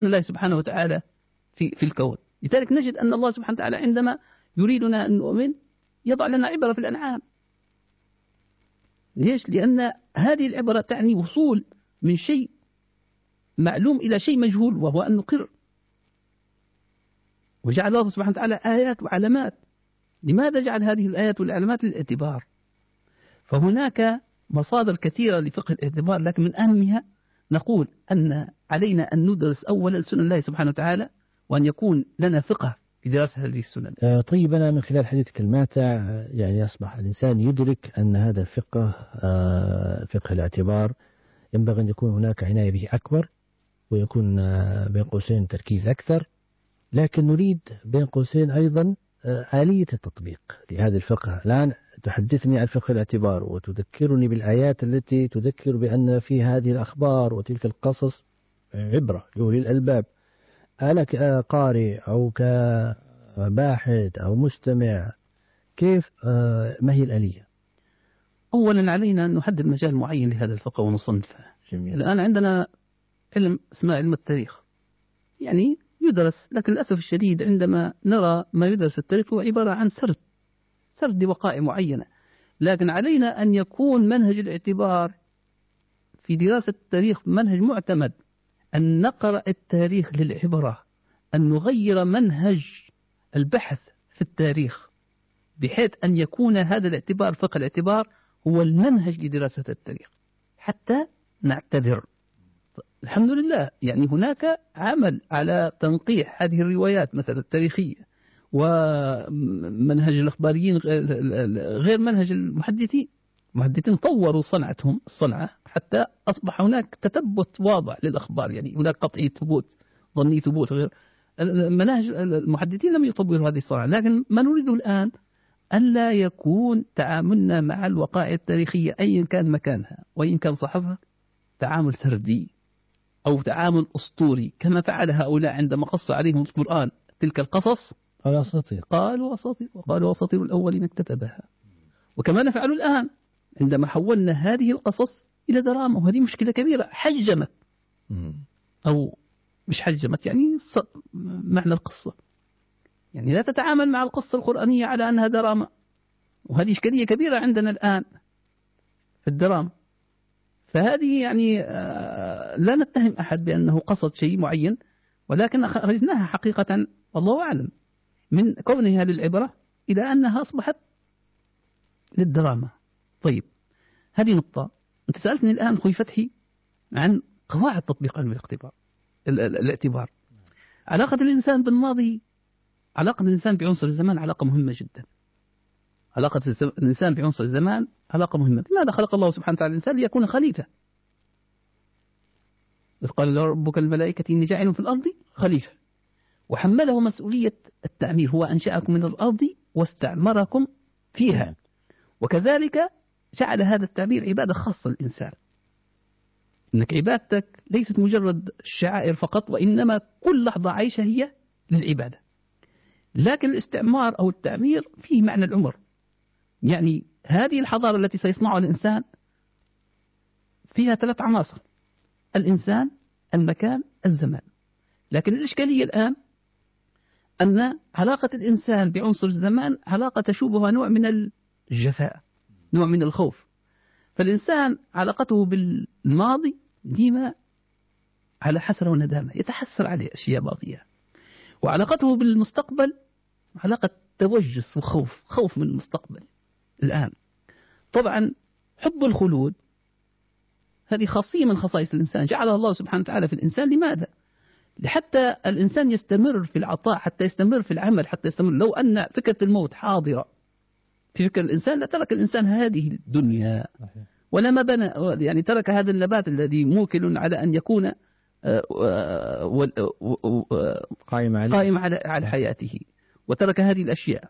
الله سبحانه وتعالى في الكون. لذلك نجد أن الله سبحانه وتعالى عندما يريدنا أن نؤمن يضع لنا عبرة في الأنعام. ليش؟ لأن هذه العبرة تعني وصول من شيء معلوم إلى شيء مجهول، وهو أن نقر. وجعل الله سبحانه وتعالى آيات وعلامات. لماذا جعل هذه الآيات والعلامات؟ للاعتبار. فهناك مصادر كثيرة لفقه الاعتبار، لكن من أهمها نقول أن علينا أن ندرس أولا سنن الله سبحانه وتعالى، وأن يكون لنا فقه في دراسة هذه السنن. طيب، أنا من خلال حديثك الماتع يعني أصبح الإنسان يدرك أن هذا الفقه فقه الاعتبار ينبغي أن يكون هناك عناية به أكبر، ويكون بين قوسين تركيز أكثر. لكن نريد بين قوسين أيضا آلية التطبيق لهذا الفقه. الآن تحدثني عن فقه الاعتبار وتذكرني بالآيات التي تذكر بأن في هذه الأخبار وتلك القصص عبرة لأولي الألباب. أنا كقارئ أو كباحث أو مستمع، كيف ما هي الآلية؟ أولا علينا أن نحدد مجال معين لهذا الفقه ونصنفه. جميل. الآن عندنا علم اسمه علم التاريخ، يعني يدرس، لكن للأسف الشديد عندما نرى ما يدرس التاريخ هو عبارة عن سرد وقائع معينة. لكن علينا أن يكون منهج الاعتبار في دراسة التاريخ منهج معتمد، أن نقرأ التاريخ للعبرة، أن نغير منهج البحث في التاريخ بحيث أن يكون هذا الاعتبار، فقه الاعتبار، هو المنهج لدراسة التاريخ حتى نعتبر. الحمد لله يعني هناك عمل على تنقيح هذه الروايات مثلا التاريخية، ومنهج الأخباريين غير منهج المحدثين. المحدثين طوروا الصنعة حتى أصبح هناك تثبت واضح للأخبار، يعني هناك قطعي ثبوت، ظني ثبوت، غير مناهج المحدثين لم يطوروا هذه الصنعة. لكن ما نريده الآن ألا يكون تعاملنا مع الوقائع التاريخية أيا كان مكانها وإن كان صحفها تعامل سردي أو تعامل أسطوري كما فعل هؤلاء عندما قص عليهم القرآن تلك القصص. قالوا أساطير الأولين اكتتبها. وكما نفعل الآن عندما حولنا هذه القصص إلى دراما، وهذه مشكلة كبيرة حجمت أو مش حجمت، يعني معنى القصة، يعني لا تتعامل مع القصة القرآنية على أنها دراما، وهذه إشكالية كبيرة عندنا الآن في الدراما. فهذه يعني لا نتهم أحد بأنه قصد شيء معين، ولكن أخرجناها حقيقة الله أعلم من كونها للعبرة إلى أنها أصبحت للدراما. طيب، هذه نقطة. أنت سألتني الآن أخوي فتحي عن قواعد تطبيق علم الاعتبار. علاقة الإنسان بالماضي، علاقة الإنسان بعنصر الزمان علاقة مهمة جدا. علاقة الإنسان بعنصر الزمان علاقة مهمة. لماذا خلق الله سبحانه وتعالى الإنسان؟ ليكون خليفة. إذ قال ربك الملائكة إني جاعل في الأرض خليفة، وحمله مسؤولية التعمير، هو أنشأكم من الأرض واستعمركم فيها، وكذلك جعل هذا التعبير عبادة خاصة للإنسان. إنك عبادتك ليست مجرد شعائر فقط، وإنما كل لحظة عايشة هي للعبادة. لكن الاستعمار أو التعمير فيه معنى العمر، يعني هذه الحضارة التي سيصنعها الإنسان فيها 3 عناصر: الإنسان، المكان، الزمان. لكن الإشكالية الآن أن علاقة الإنسان بعنصر الزمان علاقة تشوبها نوع من الجفاء، نوع من الخوف. فالإنسان علاقته بالماضي ديما على حسرة وندامة، يتحسر عليه أشياء ماضية. وعلاقته بالمستقبل علاقة توجس وخوف، خوف من المستقبل. الآن طبعا حب الخلود هذه خاصية من خصائص الإنسان، جعلها الله سبحانه وتعالى في الإنسان. لماذا؟ لحتى الإنسان يستمر في العطاء، حتى يستمر في العمل، حتى يستمر. لو أن فكرة الموت حاضرة في فكر الإنسان لترك الإنسان هذه الدنيا ولا ما بنى، يعني ترك هذا النبات الذي موكل على أن يكون قائم على حياته، وترك هذه الأشياء.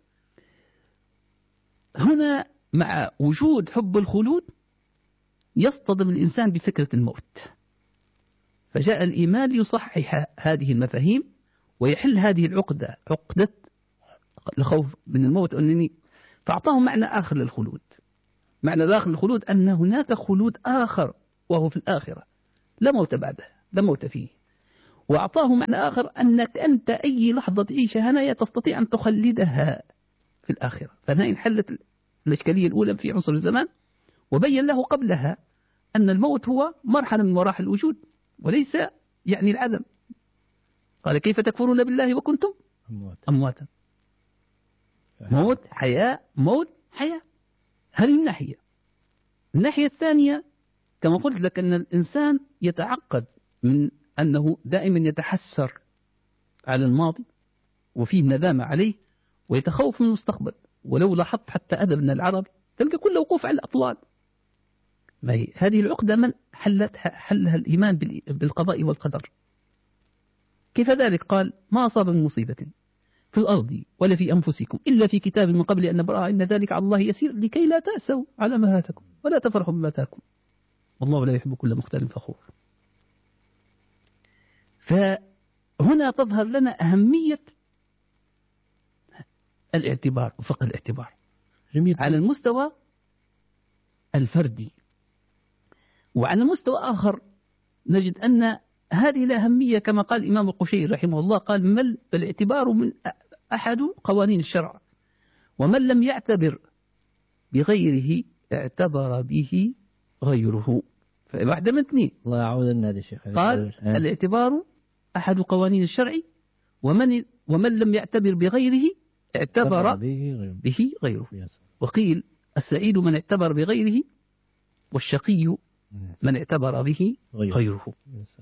هنا مع وجود حب الخلود يصطدم الإنسان بفكرة الموت، فجاء الإيمان ليصحح هذه المفاهيم ويحل هذه العقدة، عقدة الخوف من الموت، أنني فأعطاهم معنى آخر للخلود. معنى آخر للخلود أن هناك خلود آخر وهو في الآخرة، لا موت بعده، لا موت فيه. وأعطاه معنى آخر أنك أنت أي لحظة تعيشها هنا تستطيع أن تخلدها في الآخرة. فهنا انحلت الإشكالية الأولى في عنصر الزمان، وبين له قبلها أن الموت هو مرحلة من مراحل الوجود وليس يعني العدم. قال كيف تكفرون بالله وكنتم أمواتا. موت حياة، موت حياة. هذه الناحية. الناحية الثانية كما قلت لك أن الإنسان يتعقد من أنه دائما يتحسر على الماضي وفيه ندامة عليه ويتخوف من المستقبل. ولو لاحظت حتى أدبنا العربي تلقى كل وقوف على الأطلال. ما هي هذه العقدة من حلها الإيمان بالقضاء والقدر. كيف ذلك؟ قال ما أصاب من مصيبة في الأرض ولا في أنفسكم إلا في كتاب من قبل أن نبرأها إن ذلك على الله يسير لكي لا تأسوا على ما هاتكم ولا تفرحوا بما آتاكم والله لا يحب كل مختال فخور. فهنا تظهر لنا أهمية الاعتبار وفقه الاعتبار على المستوى الفردي. وعلى المستوى آخر نجد أن هذه الأهمية كما قال الإمام القشيري رحمه الله قال الاعتبار من أحد قوانين الشرع ومن لم يعتبر بغيره اعتبر به غيره. فواحدة من اثنين. الله يعود لنا هذا الشيخ. قال الاعتبار أحد قوانين الشرع ومن لم يعتبر بغيره اعتبر به غيره. وقيل السعيد من اعتبر بغيره والشقي من اعتبر به غيره.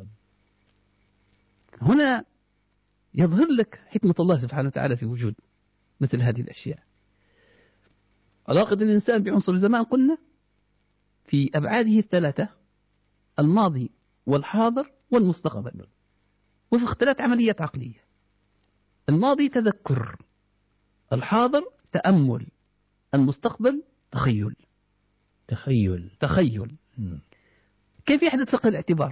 هنا يظهر لك حكمة الله سبحانه وتعالى في وجود مثل هذه الأشياء. علاقة الإنسان بعنصر الزمان قلنا في أبعاده الثلاثة الماضي والحاضر والمستقبل، وفي اختلاف عمليات عقلية. الماضي تذكر، الحاضر تأمل، المستقبل تخيل. كيف يحدث فقه الاعتبار؟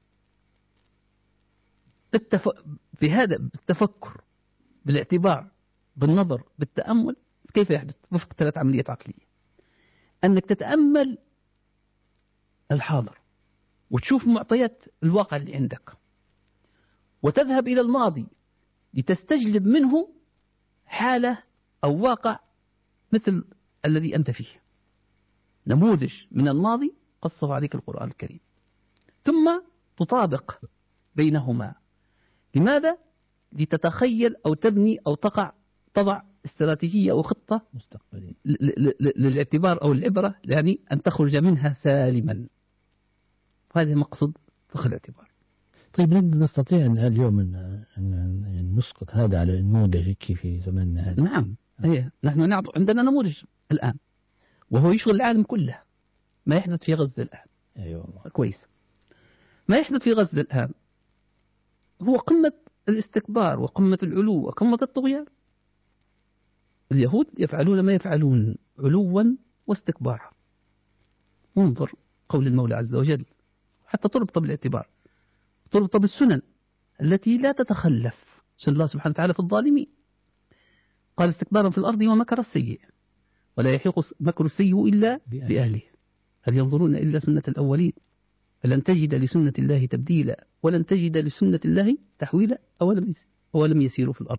بهذا بالتفكر بالاعتبار بالنظر بالتأمل. كيف يحدث؟ وفق ثلاث عمليات عقلية. أنك تتأمل الحاضر وتشوف معطيات الواقع اللي عندك وتذهب إلى الماضي لتستجلب منه حالة أو واقع مثل الذي أنت فيه، نموذج من الماضي قصه عليك القرآن الكريم، ثم تطابق بينهما. لماذا؟ لتتخيل أو تبني أو تضع استراتيجية أو خطة مستقبلية للاعتبار أو العبرة، يعني أن تخرج منها سالما. هذا مقصد فقه الاعتبار. طيب نستطيع أن اليوم أن نسقط هذا على النموذج في زماننا هذا؟ نعم. نحن عندنا نموذج الآن وهو يشغل العالم كله. ما يحدث في غزة الآن أيوة. كويس. ما يحدث في غزة الآن هو قمة الاستكبار وقمة العلو وقمة الطغيان. اليهود يفعلون ما يفعلون علوا واستكبارا. انظر قول المولى عز وجل، حتى تربط بالاعتبار، تربط بالسنن التي لا تتخلف. سنن الله سبحانه وتعالى في الظالمين. قال استكبارا في الأرض ومكر السيء ولا يحيق مكر السيء إلا بأهله هل ينظرون إلا سنة الأولين فلن تجد لسنة الله تبديلا ولن تجد لسنة الله تحويلا أولم يسيروا في الأرض.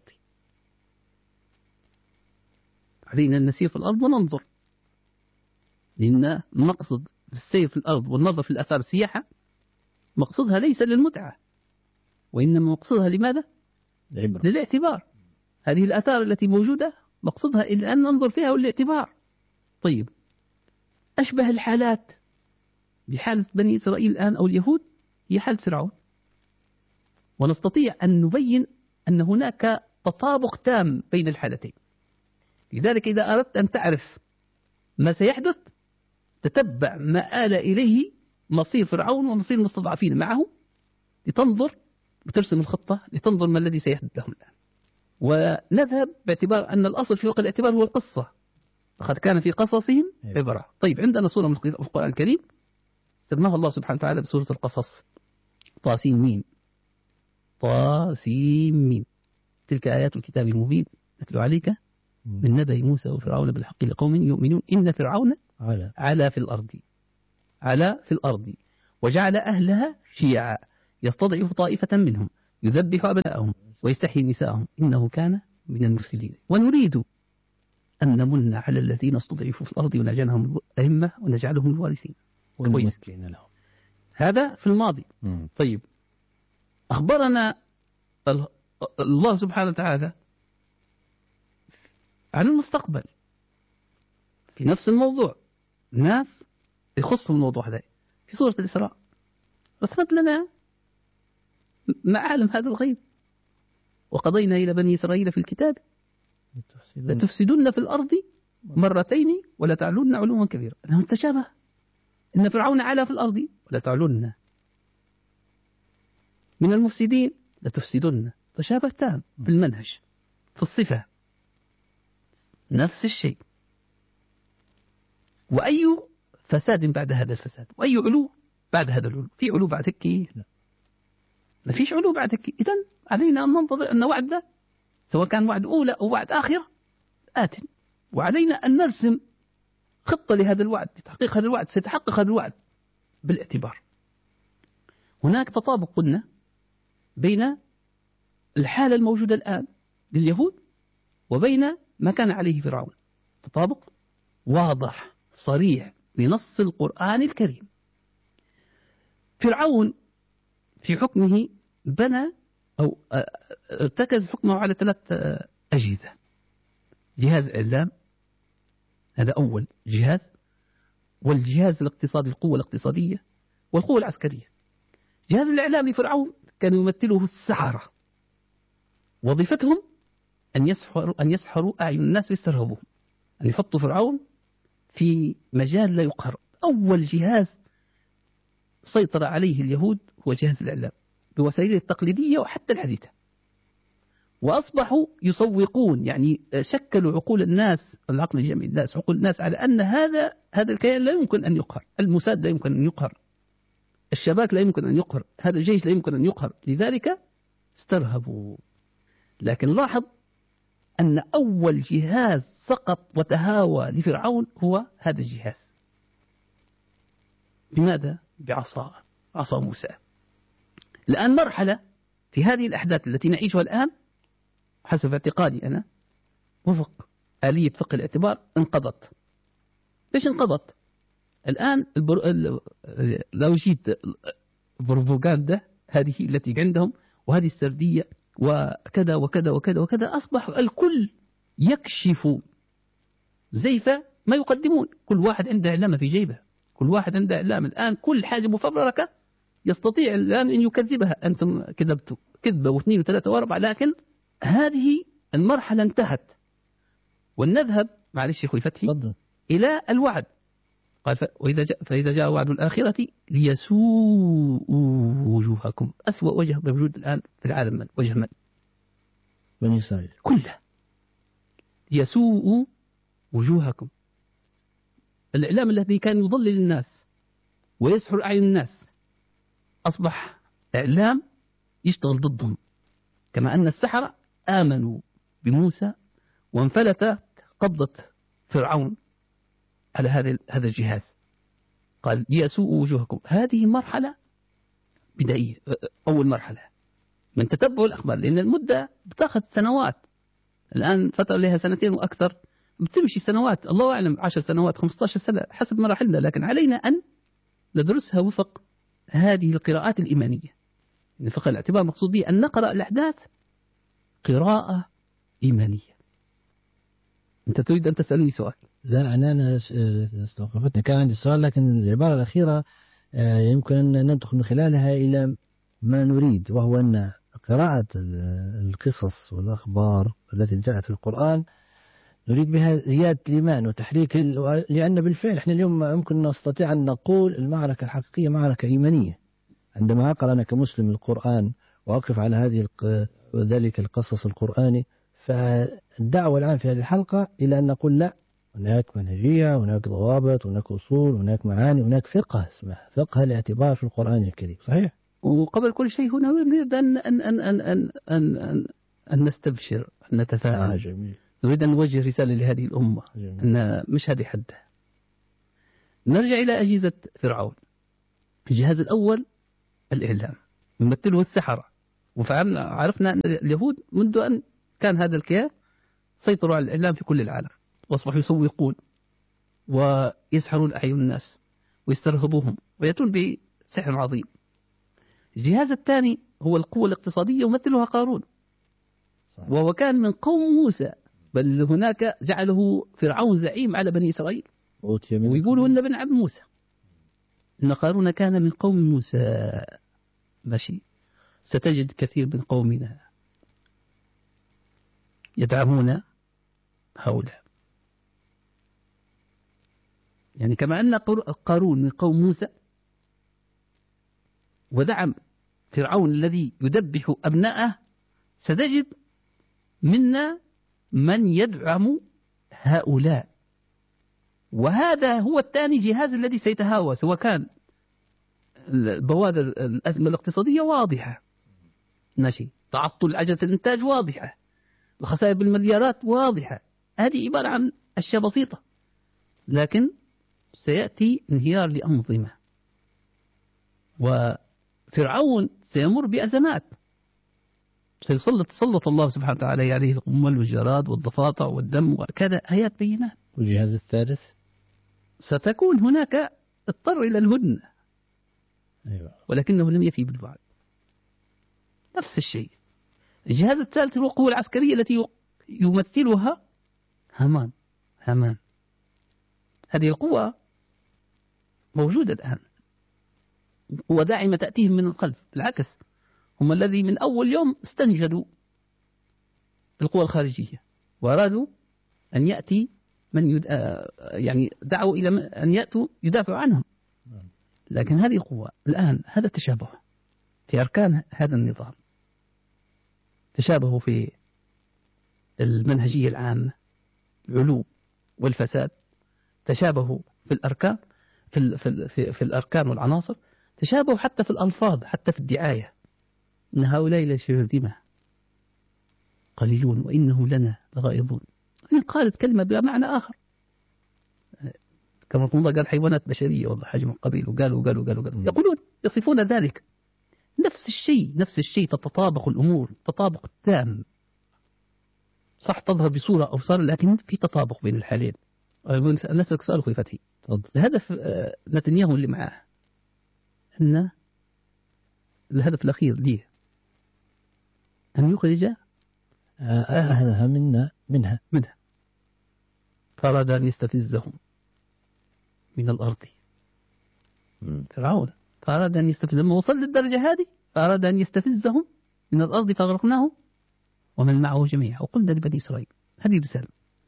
علينا أن نسير في الأرض وننظر، لأن المقصد في السير في الأرض والنظر في الأثار السياحة مقصدها ليس للمتعة وإنما مقصدها لماذا؟ للاعتبار. هذه الأثار التي موجودة مقصدها إلا أن ننظر فيها والاعتبار. طيب أشبه الحالات بحالة بني إسرائيل الآن أو اليهود هي حالة فرعون، ونستطيع أن نبين أن هناك تطابق تام بين الحالتين. لذلك إذا أردت أن تعرف ما سيحدث تتبع ما آل إليه مصير فرعون ومصير المستضعفين معه لتنظر وترسم الخطة لتنظر ما الذي سيحدث لهم الآن. ونذهب باعتبار أن الأصل في وقت الاعتبار هو القصة، لقد كان في قصصهم عبرة. طيب عندنا سورة من القرآن الكريم سماها الله سبحانه وتعالى بسورة القصص، طاسيم ميم تلك آيات الكتاب المبين نتلو عليك من نبأ موسى وفرعون بالحق لقوم يؤمنون إن فرعون علا في الأرض وجعل أهلها شيعا يستضعف طائفة منهم يذبح أبناءهم ويستحيي نساءهم إنه كان من المفسدين ونريد أن نمن على الذين استضعفوا في الأرض ونجعلهم أئمة ونجعلهم الوارثين. ونمكن لهم. هذا في الماضي. طيب أخبرنا الله سبحانه وتعالى عن المستقبل في نفس الموضوع، ناس يخصهم الموضوع هذا في سورة الإسراء، رسمت لنا معالم هذا الغيب. وقضينا إلى بني إسرائيل في الكتاب لتفسدن في الأرض مرتين ولا تعلن علوا كبيرا. أنه تشابه، إن فرعون علا في الأرض ولا تعلن من المفسدين لتفسدن، تشابه تام في المنهج في الصفة نفس الشيء. وأي فساد بعد هذا الفساد، وأي علو بعد هذا العلو. في علو بعد هيك؟ ما فيش علو بعد هيك. إذن علينا أن ننتظر أن وعد، سواء كان وعد أولى أو وعد آخر، آت، وعلينا أن نرسم خطة لهذا الوعد، لتحقيق هذا الوعد. سيتحقق هذا الوعد بالاعتبار. هناك تطابق قلنا بين الحالة الموجودة الآن لليهود وبين ما كان عليه فرعون، تطابق واضح صريح بنص القرآن الكريم. فرعون في حكمه بنى أو ارتكز حكمه على 3 أجهزة. جهاز إعلام، هذا أول جهاز، والجهاز الاقتصادي، القوة الاقتصادية والقوة العسكرية. جهاز الإعلام لفرعون كان يمثله السحرة، وظيفتهم أن يسحروا أعين الناس ويسترهبوهم، أن يحطوا فرعون في مجال لا يقهر. أول جهاز سيطر عليه اليهود هو جهاز الإعلام بوسائله التقليدية وحتى الحديثة. وأصبحوا يسوقون، يعني شكلوا عقول الناس، العقل الجمعي الناس، عقول الناس على أن هذا الكيان لا يمكن أن يقهر، الموساد لا يمكن أن يقهر، الشباك لا يمكن أن يقهر، هذا الجيش لا يمكن أن يقهر، لذلك استرهبوا. لكن لاحظ أن أول جهاز سقط وتهاوى لفرعون هو هذا الجهاز. بماذا؟ عصا موسى. الآن مرحلة في هذه الأحداث التي نعيشها الآن حسب اعتقادي أنا وفق آلية فقه الاعتبار انقضت. ليش انقضت؟ الآن لو جيت البروباغندا هذه التي عندهم وهذه السردية وكذا وكذا وكذا وكذا، أصبح الكل يكشف زيف ما يقدمون. كل واحد عنده إعلام في جيبه، كل واحد عنده إعلام. الآن كل حاجة مفبركة يستطيع الآن أن يكذبها. أنتم كذبتوا كذبة و2 و3 و4، لكن هذه المرحلة انتهت. ونذهب معلش أخوي فتحي إلى الوعد. قال فإذا جاء وعد الآخرة ليسوءوا وجوهكم. أسوأ وجه موجود الآن في العالم من؟ وجه من؟ بني إسرائيل كله. يسوء وجوهكم. الإعلام الذي كان يضلل الناس ويسحر أعين الناس أصبح إعلام يشتغل ضدهم. كما أن السحرة آمنوا بموسى وانفلتت قبضة فرعون على هذا الجهاز. قال يسوء وجوهكم. هذه مرحلة بدائية، أول مرحلة من تتبع الأخبار، لأن المدة بتاخذ سنوات. الآن فترة لها 2 وأكثر، بتمشي سنوات، الله أعلم 10 سنوات 15 سنة حسب مراحلنا. لكن علينا أن ندرسها وفق هذه القراءات الإيمانية. إن فقه الاعتبار مقصود به أن نقرأ الأحداث قراءة إيمانية. أنت تريد أن تسألني سؤال؟ لا، أنا استوقفتني، كان عندي سؤال، لكن العبارة الأخيرة يمكن أن ندخل من خلالها إلى ما نريد، وهو أن قراءة القصص والأخبار التي جاءت في القرآن نريد بها زيادة الإيمان وتحريك، لأن بالفعل احنا اليوم يمكن نستطيع أن نقول المعركة الحقيقية معركة إيمانية. عندما أقرأ أنا كمسلم القرآن وأقف على ذلك القصص القرآني، فالدعوة الآن في هذه الحلقة إلى أن نقول لا، هناك منهجية، هناك ضوابط، هناك أصول، هناك معاني، هناك فقه اسمه فقه الاعتبار في القرآن الكريم. صحيح؟ وقبل كل شيء هنا نريد أن نستبشر، أن نتفاعل. جميل. نريد أن نوجه رسالة لهذه الأمة، جميل. أن مش هذه حدها. نرجع إلى أجهزة فرعون. الجهاز الأول الإعلام، يمثله السحرة. وفهمنا عرفنا أن اليهود منذ أن كان هذا الكيان سيطروا على الإعلام في كل العالم، وأصبحوا يسوقون ويسحرون أعين الناس ويسترهبوهم ويأتون بسحر عظيم. الجهاز الثاني هو القوة الاقتصادية يمثلها قارون، وهو كان من قوم موسى، بل هناك جعله فرعون زعيم على بني إسرائيل، ويقولوا إن ابن عم موسى، إن قارون كان من قوم موسى. ماشي، ستجد كثير من قومنا يدعمون هؤلاء، يعني كما أن قارون من قوم موسى ودعم فرعون الذي يذبح أبناءه، ستجد منا من يدعم هؤلاء. وهذا هو الثاني جهاز الذي سيتهاوى، سواء كان بوادر الأزمة الاقتصادية واضحة، ماشي، تعطل عجلة الإنتاج واضحة، الخسائر بالمليارات واضحة، هذه عبارة عن أشياء بسيطة، لكن سيأتي انهيار لأنظمة، وفرعون سيمر بأزمات، سلط الله سبحانه وتعالى عليه القمل والجراد والضفادع والدم وكذا، آيات بينات. والجهاز الثالث ستكون هناك اضطر إلى الهدنة، أيوة. ولكنه لم يفي بالوعد. نفس الشيء الجهاز الثالث هو القوة العسكرية التي يمثلها هامان. هذه القوة موجودة الآن، قوة داعمة تأتيهم من الخلف، بالعكس هم الذي من أول يوم استنجدوا القوى الخارجية وأرادوا أن يأتي من يعني دعوا إلى أن يأتوا يدافعوا عنهم. لكن هذه القوة الآن هذا تشابه في أركان هذا النظام، تشابه في المنهجية العامة، العلو والفساد، تشابه في الأركان في الأركان والعناصر، تشابه حتى في الألفاظ، حتى في الدعاية، إن هؤلاء لشرذمة قليلون وإنه لنا لغائظون. قالت كلمة بمعنى آخر، كما الله قال حيوانات بشرية والله حجم قبيل، وقالوا يقولون يصفون ذلك. نفس الشيء تتطابق الأمور تطابق تام، صح تظهر بصورة أو صار، لكن في تطابق بين الحالين. نسألك سؤال أخوي فتحي، الهدف نتنياهو اللي معاه أن الهدف الأخير ليه أن يخرج أهلها منها فأراد أن يستفزهم من الأرض. فرعون فأراد أن يستفزهم، وصل للدرجة هذه، فأراد أن يستفزهم من الأرض فأغرقناه ومن معه جميعا وقلنا لبني إسرائيل. هذه رسالة.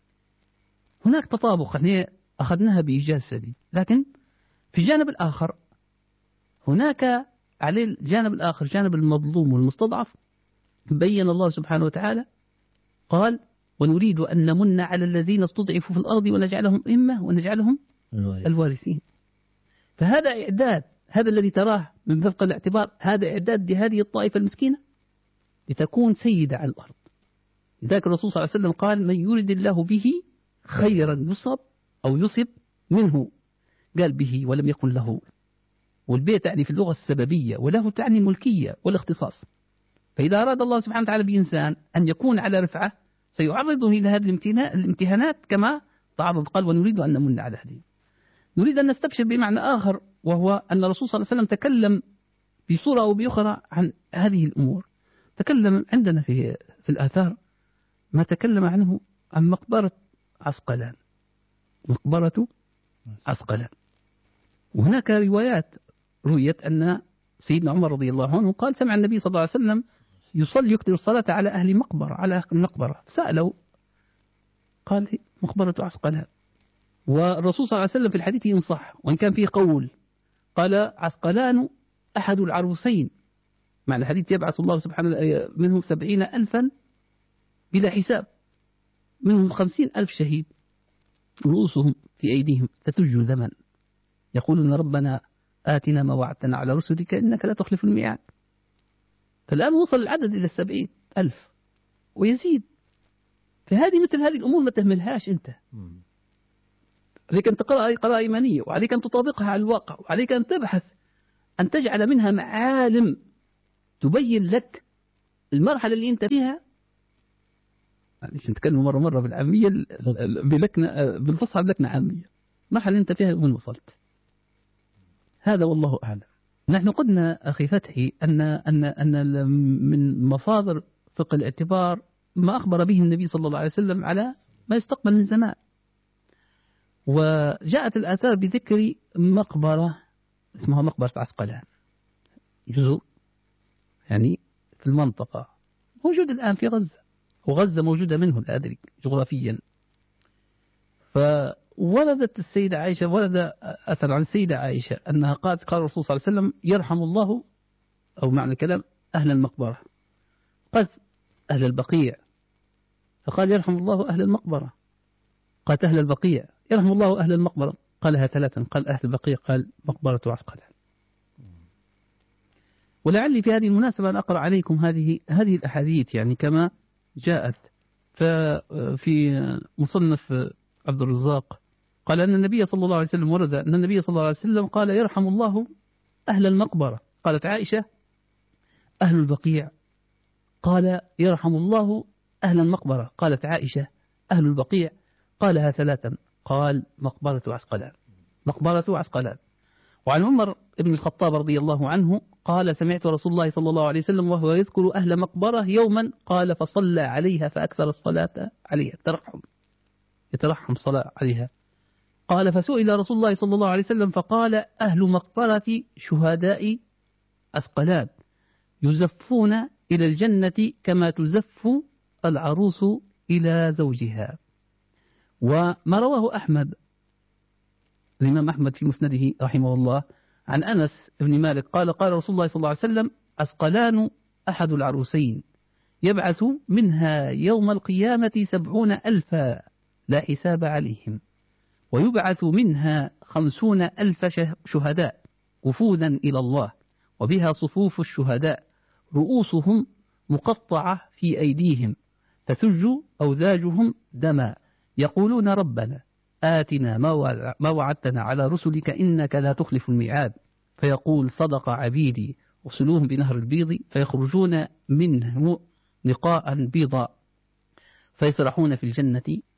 هناك تطابق أخذناها بإيجاز سديد، لكن في الجانب الآخر هناك على الجانب الآخر جانب المظلوم والمستضعف، بين الله سبحانه وتعالى قال ونريد أن نمن على الذين استضعفوا في الأرض ونجعلهم أئمة ونجعلهم الوارثين. فهذا إعداد، هذا الذي تراه من فوق الاعتبار، هذا إعداد لهذه الطائفة المسكينة لتكون سيدة على الأرض. لذلك الرسول صلى الله عليه وسلم قال من يريد الله به خيرا يصب أو يصب منه، قال به ولم يكن له، والبيت تعني في اللغة السببية، وله تعني الملكية والاختصاص. فإذا أراد الله سبحانه وتعالى بإنسان أن يكون على رفعة سيعرضه إلى هذه الامتحانات كما تعرض، قال ونريد أن نمن على هذه. نريد أن نستبشر بمعنى آخر، وهو أن الرسول صلى الله عليه وسلم تكلم بصورة أو بأخرى عن هذه الأمور. تكلم عندنا في الآثار ما تكلم عنه عن مقبرة عسقلان، مقبرة عسقلان. وهناك روايات رويت أن سيدنا عمر رضي الله عنه قال سمع النبي صلى الله عليه وسلم يكثر الصلاة على أهل مقبرة، على المقبرة، سألوا قال مقبرة عسقلان. والرسول صلى الله عليه وسلم في الحديث ينصح، وإن كان فيه قول قال عسقلان أحد العروسين، معنى الحديث يبعث الله سبحانه منهم 70,000 بلا حساب، منهم 50,000 شهيد رؤوسهم في أيديهم تتج ذمن، يقولون ربنا آتنا ما وعدتنا على رسلك إنك لا تخلف الميعاد. فالآن وصل العدد إلى 70,000 ويزيد. فهذه مثل هذه الأمور ما تهملهاش أنت، عليك أن تقرأ قراءة إيمانية، وعليك أن تطابقها على الواقع، وعليك أن تبحث أن تجعل منها معالم تبين لك المرحلة اللي أنت فيها، معلش نتكلم مرة بالعامية بلكنة بالفصحى بلكنة عامية، المرحلة اللي أنت فيها وين وصلت؟ هذا والله أعلم. نحن قلنا أخي فتحي أن من مصادر فقه الاعتبار ما أخبر به النبي صلى الله عليه وسلم على ما يستقبل من زمان، وجاءت الآثار بذكر مقبرة اسمها مقبرة عسقلان، جزء يعني في المنطقة موجود الآن في غزة، وغزة موجودة منه لا أدري جغرافيا. فوردت السيدة عائشة، ورد أثر عن السيدة عائشة أنها قالت قال الرسول صلى الله عليه وسلم يرحم الله، أو معنى الكلام أهل المقبرة، قالت أهل البقيع، فقال يرحم الله أهل المقبرة، قالت أهل البقيع، يرحم الله أهل المقبرة، قالها ثلاثا، قال أهل البقيع، قال مقبرة عسقلان. ولعلي في هذه المناسبة أن أقرأ عليكم هذه الأحاديث يعني كما جاءت. ففي مصنف عبد الرزاق قال أن النبي صلى الله عليه وسلم ورد أن النبي صلى الله عليه وسلم قال يرحم الله أهل المقبرة، قالت عائشة أهل البقيع، قال يرحم الله أهل المقبرة، قالت عائشة أهل البقيع، قالها ثلاثا، قال مقبرة عسقلان، مقبرة عسقلان. وعن عمر بن الخطاب رضي الله عنه قال سمعت رسول الله صلى الله عليه وسلم وهو يذكر أهل مقبرة يوما، قال فصلى عليها فأكثر الصلاة عليها، يترحم صلاة عليها. قال فسئل رسول الله صلى الله عليه وسلم فقال أهل مقبرة شهداء عسقلان يزفون إلى الجنة كما تزف العروس إلى زوجها. وما رواه أحمد، الإمام أحمد في مسنده رحمه الله، عن أنس بن مالك قال قال رسول الله صلى الله عليه وسلم عسقلان أحد العروسين يبعث منها يوم القيامة 70,000 لا حساب عليهم، ويبعث منها 50,000 شهداء وفودا إلى الله، وبها صفوف الشهداء رؤوسهم مقطعة في أيديهم تثج أوذاجهم دما، يقولون ربنا آتنا ما وعدتنا على رسلك إنك لا تخلف الميعاد، فيقول صدق عبيدي وصلوهم بنهر البيض، فيخرجون منه نقاء بيضا فيسرحون في الجنة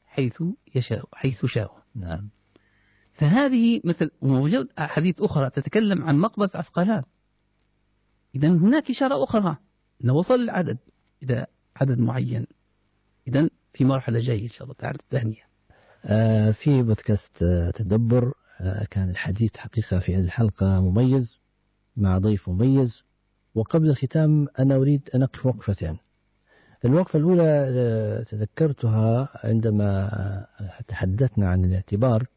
حيث شاءوا. نعم. فهذه مثل وموجود أحاديث أخرى تتكلم عن مقبرة عسقلان. إذا هناك إشارة أخرى أنه وصل العدد إذا عدد معين، إذا في مرحلة جاية إن شاء الله تعالى الثانية. في بودكاست تدبر كان الحديث حقيقة في هذه الحلقة مميز مع ضيف مميز. وقبل الختام أنا أريد أن أقف وقفتين. الوقفة الأولى تذكرتها عندما تحدثنا عن الاعتبار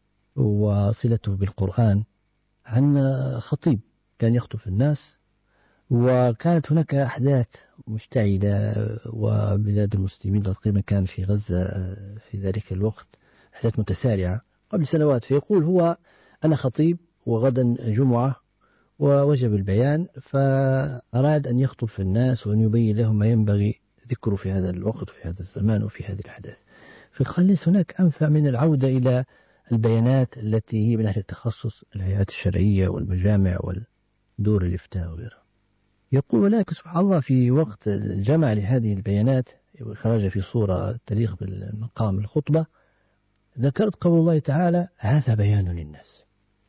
وصلته بالقرآن، عن خطيب كان يخطب الناس، وكانت هناك أحداث مشتعلة وبلاد المسلمين تقريبا كان في غزة في ذلك الوقت أحداث متسارعة قبل سنوات. فيقول هو أنا خطيب وغدا جمعة ووجب البيان، فأراد أن يخطب في الناس وأن يبين لهم ما ينبغي ذكره في هذا الوقت وفي هذا الزمان وفي هذه الأحداث. فقال ليس هناك أنفع من العودة إلى البيانات التي هي من أهل التخصص، الهيئات الشرعية والمجامع والدور الإفتاء وغيرها. يقول ولكن سبحان الله في وقت الجمع لهذه البيانات وإخراجها في صورة تليق بالمقام الخطبة، ذكرت قول الله تعالى هذا بيان للناس،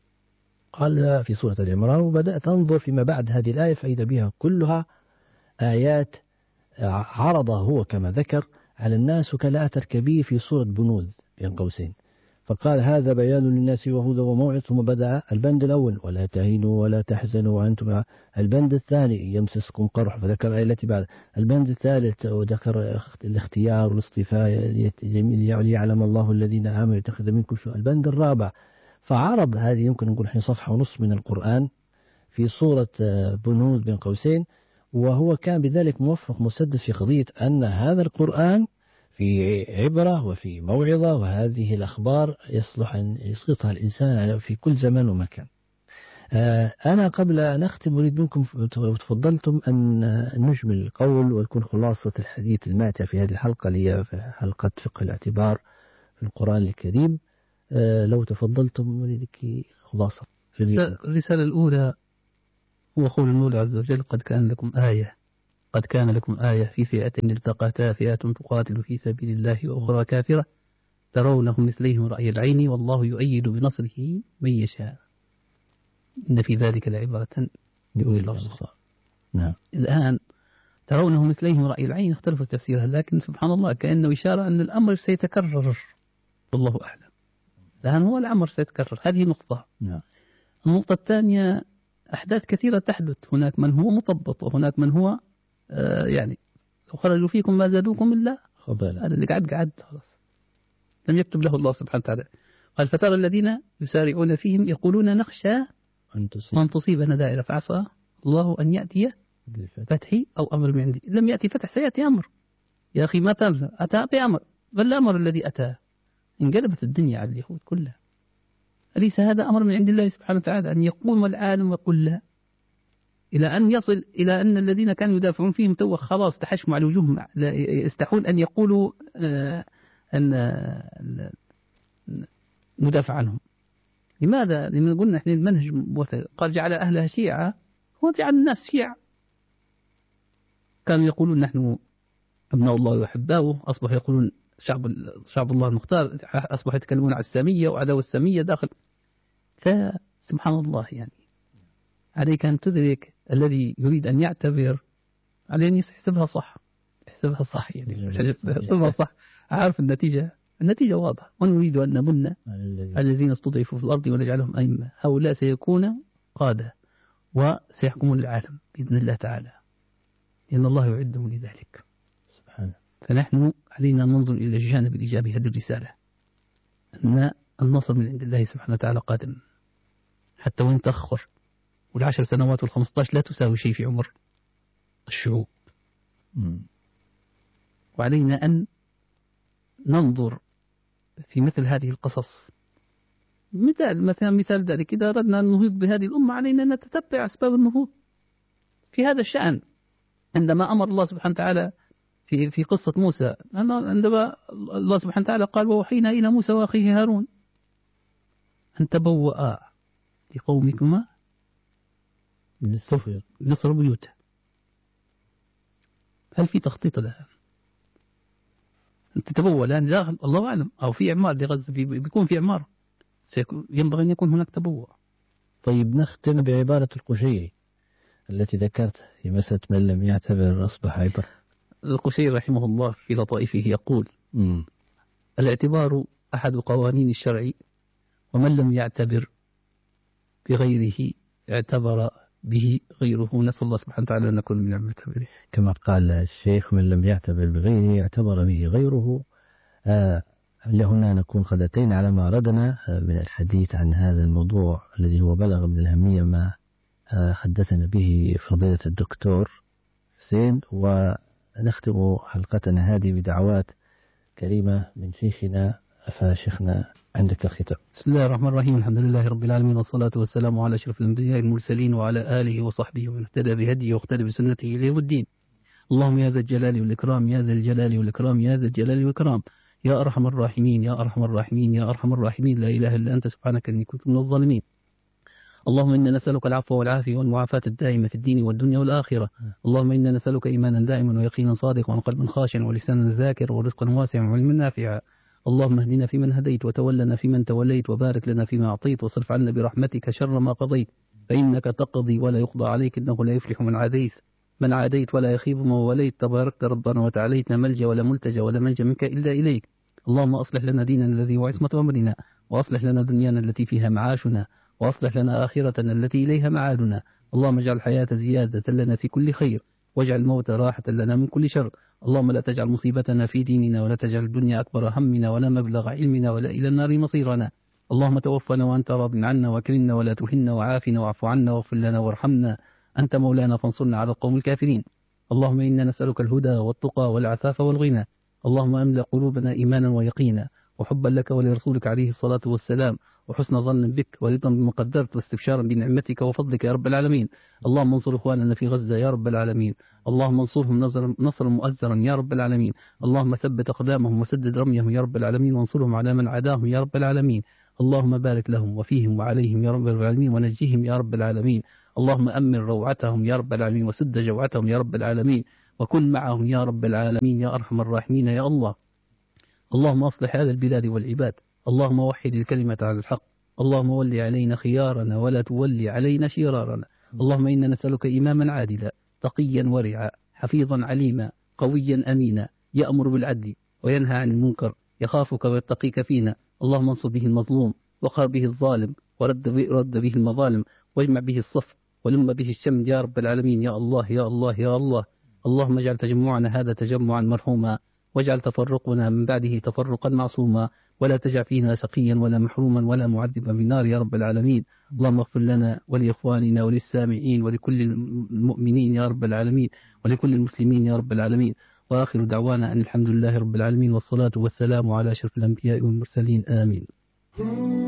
قال في سورة العمران، وبدأت أنظر فيما بعد هذه الآية فإذا بها كلها آيات عرضها هو كما ذكر على الناس، وكان لها أثر كبير في سورة بنوذ بين قوسين، فقال هذا بيان للناس وهدى وموعظة. ثم بدأ البند الأول ولا تهينوا ولا تحزنوا وأنتم، البند الثاني يمسسكم قرح فذكر الآية التي بعد، البند الثالث وذكر الاختيار والاصطفاء ليعلم الله الذين آمنوا يتخذ منكم شهداء، البند الرابع. فعرض هذه يمكن نقول نحن صفحة ونصف من القرآن في سورة بنوذ بين قوسين، وهو كان بذلك موفق مسدد في قضية أن هذا القرآن في عبرة وفي موعظة، وهذه الأخبار يصلح أن يسقطها الإنسان في كل زمان ومكان. أنا قبل أن أختم أريد منكم لو تفضلتم أن نجمل القول ويكون خلاصة الحديث الماتع في هذه الحلقة اللي هي حلقة فقه الاعتبار في القرآن الكريم. لو تفضلتم أريدك خلاصة. الرسالة الأولى هو قول المولى عز وجل قد كان لكم آية قد كان لكم آية في فئتين التقتا فئة تقاتل في سبيل الله وأخرى كافرة ترونهم مثليهم رأي العين والله يؤيد بنصره من يشاء إن في ذلك لعبرة لأولي الأبصار. نعم. الآن ترونهم مثليهم رأي العين اختلف تفسيرها، لكن سبحان الله كأنه إشارة أن الأمر سيتكرر، والله أعلم. الآن هو الأمر سيتكرر، هذه نقطة. نعم. النقطة الثانية أحداث كثيرة تحدث، هناك من هو مطبط وهناك من هو يعني خرجوا فيكم ما زادوكم إلا خبالا. هذا اللي قعد خلاص لم يكتب له الله سبحانه وتعالى. قال فترى الذين يسارعون فيهم يقولون نخشى أن تصيبنا دائرة فعسى الله أن يأتي فتح أو أمر من عندي. لم يأتي فتح سيأتي أمر يا أخي، ما تنسى أتى بأمر، فالأمر الذي أتى انقلبت الدنيا على اليهود كلها. أليس هذا أمر من عند الله سبحانه وتعالى أن يقوم العالم ويقول لا، إلى أن يصل إلى أن الذين كانوا يدافعون فيهم تو خلاص تحشموا على وجوههم، يستحون أن يقولوا أن ندافع عنهم. لماذا؟ لأن قلنا إحنا المنهج قال جعل أهلها شيعة، هو جعل الناس شيعة. كانوا يقولون نحن أبناء الله وأحباؤه، أصبحوا يقولون شعب الله المختار، أصبحوا يتكلمون عن السامية وعداوة السامية داخل. فسبحان الله يعني عليك أن تدرك الذي يريد أن يعتبر عليه أن يحسبها صح، يحسبها صح يعني يحسبها صح، عارف النتيجة واضحة. ونريد أن نمن على الذين استضعفوا في الأرض ونجعلهم أئمة. هؤلاء سيكون قادة وسيحكمون العالم بإذن الله تعالى، إن الله يعدهم لذلك سبحانه. فنحن علينا أن ننظر إلى الجانب الإيجابي هذه الرسالة، أن النصر من عند الله سبحانه وتعالى قادم، حتى وإن تأخر. والعشر سنوات وال15 لا تساوي شيء في عمر الشعوب. وعلينا أن ننظر في مثل هذه القصص. مثال ذلك، إذا أردنا أن نهيض بهذه الأمة علينا أن نتتبع أسباب النهوض في هذا الشأن. عندما أمر الله سبحانه وتعالى في قصة موسى، عندما الله سبحانه وتعالى قال ووحينا إلى موسى وأخيه هارون أن تبوأ لقومكما مصر بيوتا. هل في تخطيط لها؟ تتبوأ الآن داخل الله أعلم، أو في إعمار لغزة، بيكون في إعمار، ينبغي أن يكون هناك تبوأ. طيب نختم بعبارة القشيري التي ذكرت في مسألة من لم يعتبر أصبح عبرة. القشيري رحمه الله في لطائفه يقول الاعتبار أحد قوانين الشرع، ومن لم يعتبر بغيره اعتبر به غيره. نسأل الله سبحانه وتعالى أن نكون من المعتبرين. كما قال الشيخ من لم يعتبر بغيره اعتبر به غيره. لهنا نكون قد أتينا على ما أردنا من الحديث عن هذا الموضوع الذي هو بلغ من الأهمية ما حدثنا به فضيلة الدكتور حسين. ونختم حلقتنا هذه بدعوات كريمة من شيخنا. فشيخنا عندك الختام. بسم الله الرحمن الرحيم، الحمد لله رب العالمين، والصلاة والسلام على أشرف الأنبياء المرسلين وعلى آله وصحبه ومن اهتدى بهديه واقتدى بسنته إلى يوم الدين. اللهم يا ذا الجلال والإكرام، يا ذا الجلال والإكرام، يا ذا الجلال والإكرام، يا أرحم الراحمين، يا أرحم الراحمين، يا أرحم الراحمين، لا إله إلا أنت سبحانك إني كنت من الظالمين. اللهم إنا نسألك العفو والعافية والمعافاة الدائمة في الدين والدنيا والآخرة. اللهم إنا نسألك إيمانا دائما ويقينا صادقا وقلبا خاشعا ولسانا ذاكرا ورزقا واسعا وعلما نافعا. اللهم اهدنا فيمن هديت وتولنا فيمن توليت وبارك لنا فيما أعطيت وصرف عنا برحمتك شر ما قضيت، فإنك تقضي ولا يقضى عليك، إنه لا يفلح من عاديت ولا يخيب من وليت. تباركت ربنا وتعاليت، ملجأ ولا ملتجأ ولا منجا منك إلا إليك. اللهم أصلح لنا ديننا الذي هو عصمة أمرنا، وأصلح لنا دنيانا التي فيها معاشنا، وأصلح لنا آخرتنا التي إليها معادنا. اللهم اجعل الحياة زيادة لنا في كل خير، واجعل الموت راحة لنا من كل شر. اللهم لا تجعل مصيبتنا في ديننا، ولا تجعل الدنيا أكبر همنا ولا مبلغ علمنا ولا إلى النار مصيرنا. اللهم توفنا وأنت راض عنا، واكرمنا ولا تهنا، وعافنا واعف عنا، واغفر لنا وارحمنا، أنت مولانا فانصرنا على القوم الكافرين. اللهم إنا نسألك الهدى والتقى والعفاف والغنى. اللهم أملأ قلوبنا إيمانا ويقينا وحبا لك ولرسولك عليه الصلاة والسلام، وحسن ظن بك ورضا بما قدرت واستبشارا بنعمتك وفضلك يا رب العالمين. اللهم انصر إخواننا في غزة يا رب العالمين. اللهم انصرهم نصرا مؤزرا يا رب العالمين. اللهم ثبت أقدامهم وسدد رميهم يا رب العالمين، وانصرهم على من عاداهم يا رب العالمين. اللهم بارك لهم وفيهم وعليهم يا رب العالمين، ونجيهم يا رب العالمين. اللهم أمن روعتهم يا رب العالمين، وسد جوعتهم يا رب العالمين. وكن معهم يا رب العالمين يا أرحم الراحمين يا الله. اللهم أصلح هذا البلاد والعباد، اللهم وحد الكلمة على الحق، اللهم ول علينا خيارنا ولا تولي علينا شرارنا. اللهم إنا نسألك إماما عادلا تقيا ورعا حفيظا عليما قويا أمينا يأمر بالعدل وينهى عن المنكر يخافك ويتقيك فينا. اللهم انصر به المظلوم وقهر به الظالم ورد به المظالم واجمع به الصف ولم به الشمل يا رب العالمين يا الله يا الله يا الله. اللهم اجعل تجمعنا هذا تجمعا مرحوما واجعل تفرقنا من بعده تفرقا معصوما ولا تجع فينا شقيا ولا محروما ولا معذبا بالنار يا رب العالمين. اللهم اغفر لنا ولإخواننا وللسامعين ولكل المؤمنين يا رب العالمين ولكل المسلمين يا رب العالمين. وآخر دعوانا أن الحمد لله رب العالمين والصلاة والسلام على أشرف الأنبياء والمرسلين آمين.